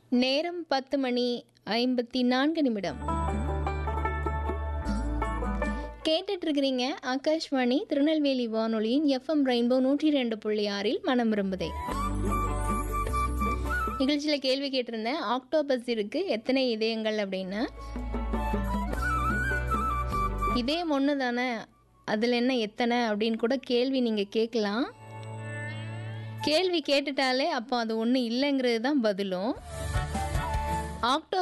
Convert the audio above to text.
நேரம் 10:54 கேட்டுட்டு இருக்கிறீங்க ஆகாஷ்வாணி திருநெல்வேலி வானொலியின் எஃப்எம் ரெயின்போ 102.6 மனம் விரும்புதே. நிகழ்ச்சியில் கேள்வி கேட்டிருந்தேன், ஆக்டோபஸ் இருக்கு எத்தனை இதயங்கள் அப்படின்னு. இதயம் ஒன்று தானே, அதில் என்ன எத்தனை அப்படின்னு கூட கேள்வி நீங்கள் கேட்கலாம். கேள்வி கேட்டுட்டாலே அப்போ அது ஒன்று இல்லைங்கிறது தான் பதிலும். ஆக்டோ